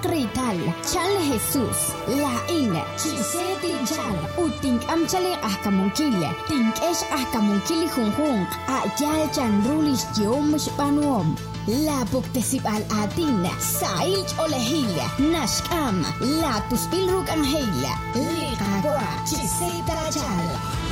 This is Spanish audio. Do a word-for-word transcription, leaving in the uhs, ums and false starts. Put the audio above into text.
Rital, Chal Jesus, La Ina, Chiseti Chal, Utink Amchale Ahkamunkile, Tinkesh Ahkamunkili Junjun, Ayal Chanrulish Yomush Panuom. La Buktesib al Adin, Sail Olehila, Nashkam, La Tuspilruk Angela, Liqaqua, Chiseta Chal.